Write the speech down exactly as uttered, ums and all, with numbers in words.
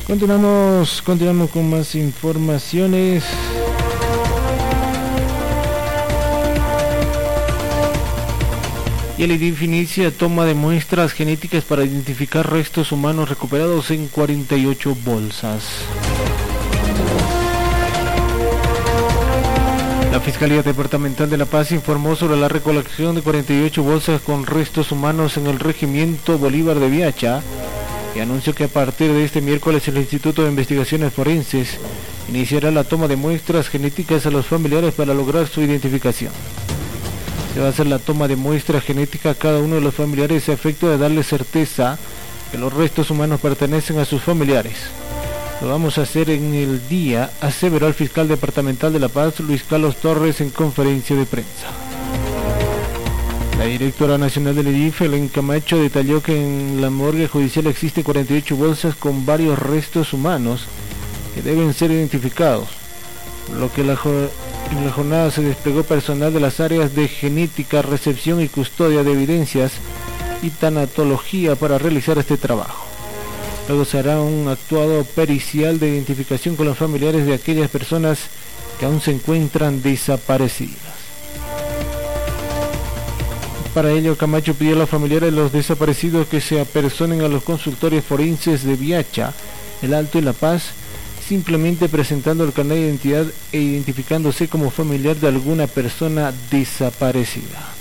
Continuamos, continuamos con más informaciones. Y el I D I F inicia toma de muestras genéticas para identificar restos humanos recuperados en cuarenta y ocho bolsas. La Fiscalía Departamental de La Paz informó sobre la recolección de cuarenta y ocho bolsas con restos humanos en el Regimiento Bolívar de Viacha y anunció que a partir de este miércoles el Instituto de Investigaciones Forenses iniciará la toma de muestras genéticas a los familiares para lograr su identificación. Se va a hacer la toma de muestra genética a cada uno de los familiares a efecto de darle certeza que los restos humanos pertenecen a sus familiares. Lo vamos a hacer en el día, aseveró el fiscal departamental de La Paz, Luis Carlos Torres, en conferencia de prensa. La directora nacional del I D I F, Helen Camacho, detalló que en la morgue judicial existen cuarenta y ocho bolsas con varios restos humanos que deben ser identificados, por lo que la jo- en la jornada se desplegó personal de las áreas de genética, recepción y custodia de evidencias y tanatología para realizar este trabajo. Luego se hará un actuado pericial de identificación con los familiares de aquellas personas que aún se encuentran desaparecidas. Para ello, Camacho pidió a los familiares de los desaparecidos que se apersonen a los consultorios forenses de Viacha, El Alto y La Paz, simplemente presentando el carnet de identidad e identificándose como familiar de alguna persona desaparecida.